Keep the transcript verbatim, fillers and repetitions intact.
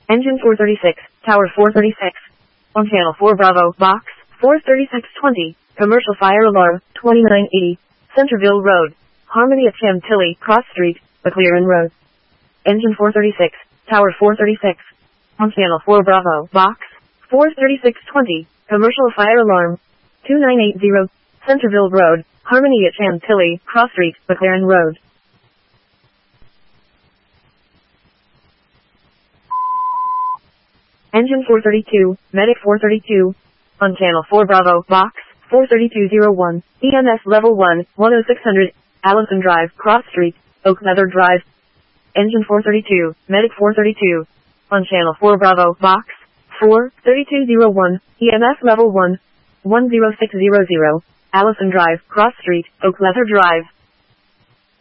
Engine four thirty-six, Tower four thirty-six. On Channel four Bravo, Box four thirty-six twenty, Commercial Fire Alarm, twenty-nine eighty, Centerville Road, Harmony at Chantilly, Cross Street, McLaren Road. Engine four thirty-six, Tower four thirty-six. On Channel four Bravo, Box four thirty-six twenty, Commercial Fire Alarm, twenty-nine eighty, Centerville Road, Harmony at Chantilly, Cross Street, McLaren Road. Engine four thirty-two, Medic four thirty-two. On Channel four Bravo, Box four thirty-two oh one, E M S Level one, one oh six hundred, Allison Drive, Cross Street, Oak Leather Drive. Engine four thirty-two, Medic four thirty-two. On Channel four Bravo, Box four thirty-two oh one, E M S Level one, one oh six hundred, Allison Drive, Cross Street, Oak Leather Drive.